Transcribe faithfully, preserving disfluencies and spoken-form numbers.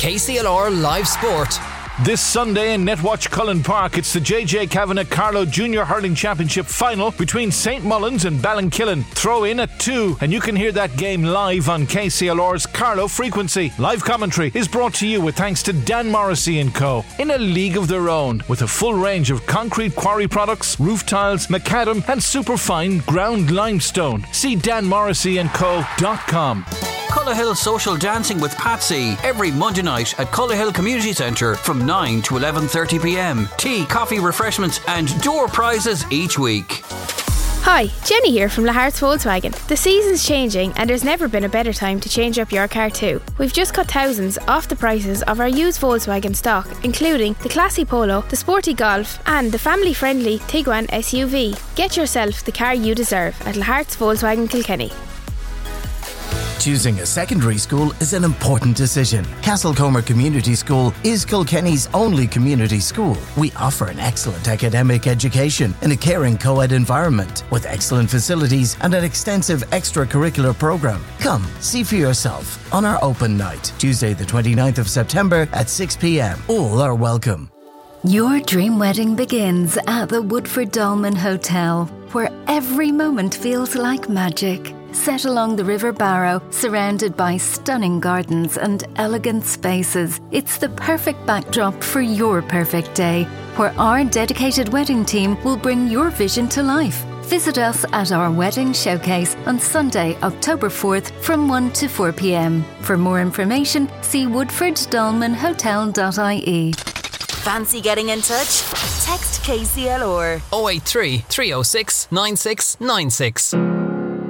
K C L R Live Sport. This Sunday in Netwatch Cullen Park, it's the J J Kavanagh Carlow Junior Hurling Championship final between Saint Mullins and Ballinkillen. Throw in at two, and you can hear that game live on K C L R's Carlow frequency. Live commentary is brought to you with thanks to Dan Morrissey and Co. in a league of their own, with a full range of concrete quarry products, roof tiles, macadam and superfine ground limestone. See dan morrissey and co dot com. Cullerhill Social Dancing with Patsy every Monday night at Cullerhill Community Centre from nine to eleven thirty p m. Tea, coffee, refreshments and door prizes each week. Hi, Jenny here from Lahart's Volkswagen. The season's changing and there's never been a better time to change up your car too. We've just cut thousands off the prices of our used Volkswagen stock, including the classy Polo, the sporty Golf and the family-friendly Tiguan S U V. Get yourself the car you deserve at Lahart's Volkswagen Kilkenny. Choosing a secondary school is an important decision. Castlecomer Community School is Kilkenny's only community school. We offer an excellent academic education in a caring co-ed environment with excellent facilities and an extensive extracurricular program. Come, see for yourself on our open night, Tuesday the twenty-ninth of September at six p m. All are welcome. Your dream wedding begins at the Woodford Dolmen Hotel, where every moment feels like magic. Set along the River Barrow, surrounded by stunning gardens and elegant spaces, it's the perfect backdrop for your perfect day, where our dedicated wedding team will bring your vision to life. Visit us at our wedding showcase on Sunday, October fourth from one to four p m. For more information, see woodford dolmen hotel dot I E. Fancy getting in touch? Text K C L R oh eight three, three oh six, nine six nine six.